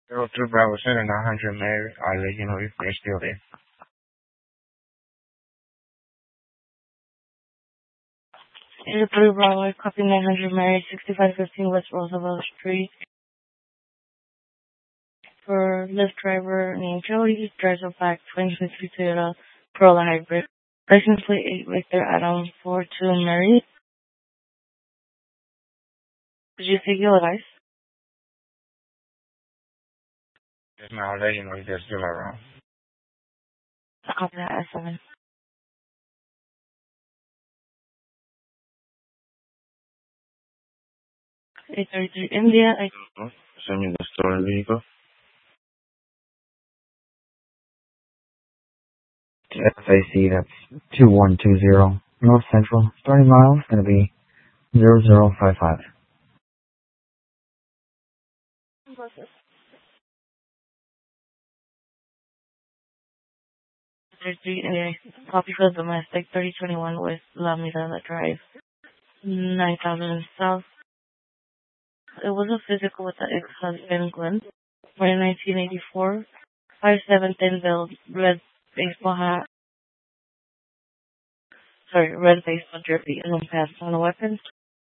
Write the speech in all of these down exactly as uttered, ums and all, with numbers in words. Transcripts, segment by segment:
zero three Bravo Center, nine hundred Mary. I'll let you know if they're still there. zero three Bravo, copy nine hundred Mary, sixty-five fifteen West Roosevelt Street. For Lyft driver named Jody, drives a black twenty twenty-three Toyota Corolla Hybrid. License plate eight Victor Adam four two Mary. Did you take your advice? Yes, ma'am. I'll let you know if they're still around. Copy that S seven. eight thirty-three India. I... Send me the stolen vehicle. S A C, that's two one two zero. North Central. Starting mile is going to be zero zero five five. thirty-three India. Copy for domestic thirty twenty-one West La Mirada Drive. nine thousand South. It was a physical with the ex-husband, Glenn. Born in nineteen eighty-four. five seven thin build, red baseball hat. Sorry, red baseball jersey and no pants on a weapon.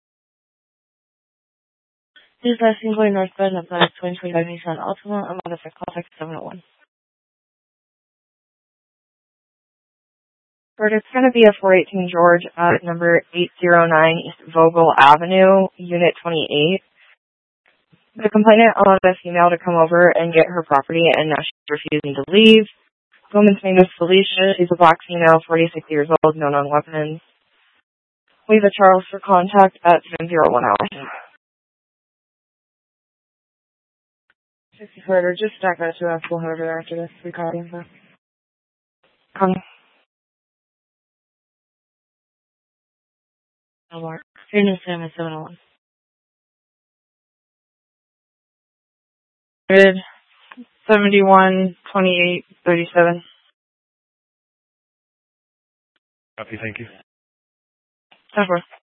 His last seen going northbound of the twenty twenty-five Nissan Altima. I'm on the contact seven oh one. But it's going to be a four eighteen George at number eight oh nine East Vogel Avenue, Unit twenty-eight. The complainant allowed a female to come over and get her property, and now she's refusing to leave. The woman's name is Felicia. She's a black female, forty-six years old, no known weapons. We have a Charles for contact at seven oh one hours. sixty further, just stack that to us. We'll head over there after this. We call info. Come. No more. Phoenix Sam is seven oh one. Good. seventy-one, twenty-eight, thirty-seven. Copy, thank you. Over.